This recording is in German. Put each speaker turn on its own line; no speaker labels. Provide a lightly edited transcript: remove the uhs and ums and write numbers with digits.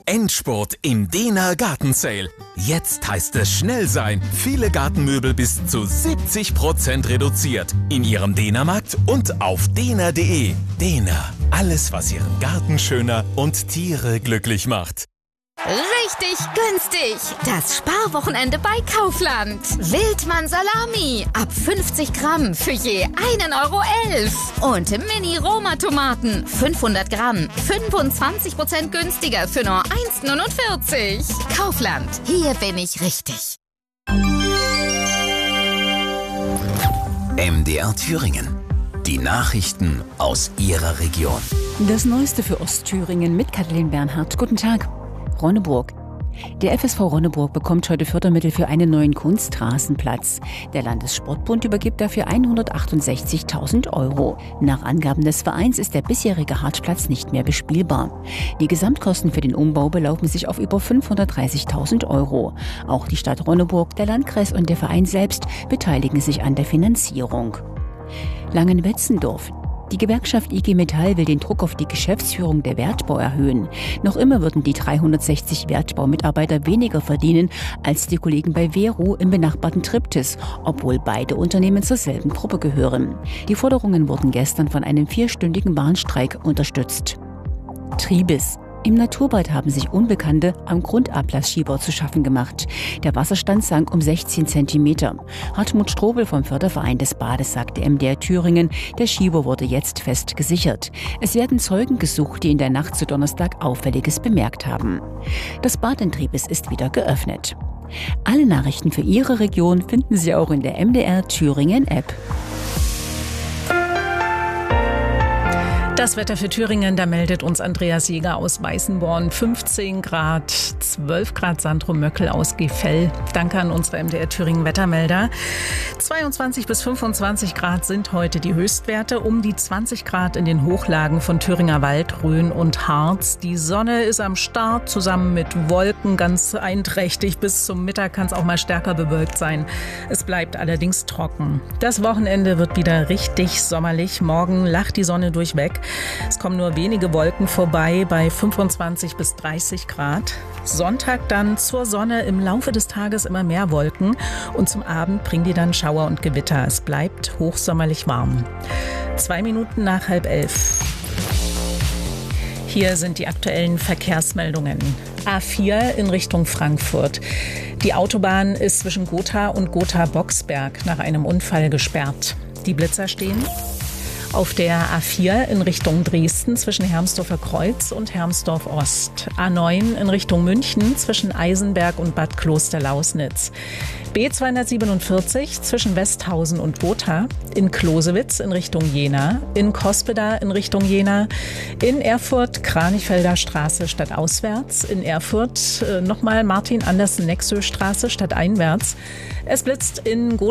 Endspurt im Dehner Garten Sale. Jetzt heißt es schnell sein. Viele Gartenmöbel bis zu 70% reduziert. In Ihrem Dehnermarkt und auf dehner.de. Dehner. Alles, was Ihren Garten schöner und Tiere glücklich macht.
Richtig günstig! Das Sparwochenende bei Kaufland. Wildmann Salami ab 50 Gramm für je 1,11 € und Mini-Roma-Tomaten 500 Gramm 25% günstiger für nur 1,49 €. Kaufland, hier bin ich richtig.
MDR Thüringen. Die Nachrichten aus Ihrer Region.
Das Neueste für Ostthüringen mit Kathleen Bernhardt. Guten Tag. Ronneburg. Der FSV Ronneburg bekommt heute Fördermittel für einen neuen Kunstrasenplatz. Der Landessportbund übergibt dafür 168.000 €. Nach Angaben des Vereins ist der bisherige Hartplatz nicht mehr bespielbar. Die Gesamtkosten für den Umbau belaufen sich auf über 530.000 €. Auch die Stadt Ronneburg, der Landkreis und der Verein selbst beteiligen sich an der Finanzierung. Langenwetzendorf. Die Gewerkschaft IG Metall will den Druck auf die Geschäftsführung der Wertbau erhöhen. Noch immer würden die 360 Wertbaumitarbeiter weniger verdienen als die Kollegen bei Veru im benachbarten Triptis, obwohl beide Unternehmen zur selben Gruppe gehören. Die Forderungen wurden gestern von einem 4-stündigen Warnstreik unterstützt. Tribis. Im Naturbad haben sich Unbekannte am Grundablassschieber zu schaffen gemacht. Der Wasserstand sank um 16 Zentimeter. Hartmut Strobel vom Förderverein des Bades sagte MDR Thüringen, der Schieber wurde jetzt fest gesichert. Es werden Zeugen gesucht, die in der Nacht zu Donnerstag Auffälliges bemerkt haben. Das Bad in Tribis ist wieder geöffnet. Alle Nachrichten für Ihre Region finden Sie auch in der MDR Thüringen App.
Das Wetter für Thüringen, da meldet uns Andreas Jäger aus Weißenborn. 15 Grad, 12 Grad Sandro-Möckel aus Gefell. Danke an unsere MDR Thüringen Wettermelder. 22 bis 25 Grad sind heute die Höchstwerte. Um die 20 Grad in den Hochlagen von Thüringer Wald, Rhön und Harz. Die Sonne ist am Start zusammen mit Wolken ganz einträchtig. Bis zum Mittag kann es auch mal stärker bewölkt sein. Es bleibt allerdings trocken. Das Wochenende wird wieder richtig sommerlich. Morgen lacht die Sonne durchweg. Es kommen nur wenige Wolken vorbei bei 25 bis 30 Grad. Sonntag dann zur Sonne, im Laufe des Tages immer mehr Wolken und zum Abend bringen die dann Schauer und Gewitter. Es bleibt hochsommerlich warm. 2 Minuten nach 10:30. Hier sind die aktuellen Verkehrsmeldungen. A4 in Richtung Frankfurt. Die Autobahn ist zwischen Gotha und Gotha-Boxberg nach einem Unfall gesperrt. Die Blitzer stehen. Auf der A4 in Richtung Dresden zwischen Hermsdorfer Kreuz und Hermsdorf Ost. A9 in Richtung München zwischen Eisenberg und Bad Klosterlausnitz. B247 zwischen Westhausen und Gotha. In Closewitz in Richtung Jena. In Cospeda in Richtung Jena. In Erfurt Kranichfelder Straße stadtauswärts. In Erfurt nochmal Martin-Andersen-Nexö Straße stadteinwärts. Es blitzt in Gotha